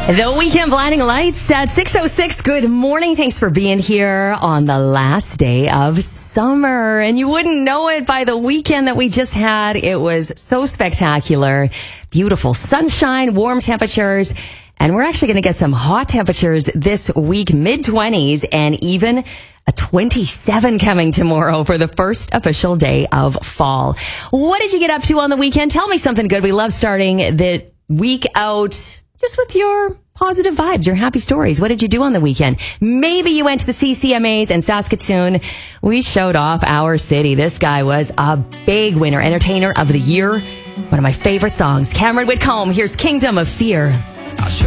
The Weekend Blinding Lights at 6:06. Good morning. Thanks for being here on the last day of summer. And you wouldn't know it by the weekend that we just had. It was so spectacular. Beautiful sunshine, warm temperatures. And we're actually going to get some hot temperatures this week, mid-20s, and even a 27 coming tomorrow for the first official day of fall. What did you get up to on the weekend? Tell me something good. We love starting the week out just with your positive vibes, your happy stories. What did you do on the weekend? Maybe you went to the CCMAs in Saskatoon. We showed off our city. This guy was a big winner, Entertainer of the Year. One of my favorite songs. Cameron Whitcomb, here's Kingdom of Fear. I'll show